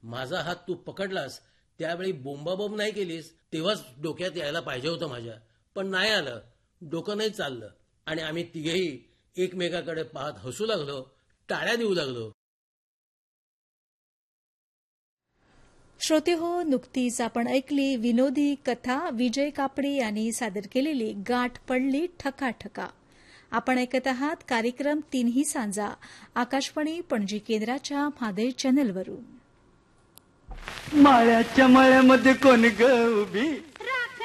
माझा हात तू पकडलास त्यावेळी बोंबाबोंब नाही केलीस तेव्हाच डोक्यात यायला पाहिजे होतं माझ्या. पण नाही आलं, डोकं नाही चाललं आणि आम्ही तिघेही एकमेकाकडे पाहत हसू लागलो, टाळ्या देऊ लागलो. श्रोते हो, नुकतीच आपण ऐकली विनोदी कथा विजय कापडे यांनी सादर केलेली गाठ पडली ठकाठका. आपण ऐकत आहात कार्यक्रम तीनही सांजा आकाशवाणी पणजी केंद्राच्या म्हादय चॅनलवरून. माळ्याच्या मळ्यामध्ये कोण ग उभी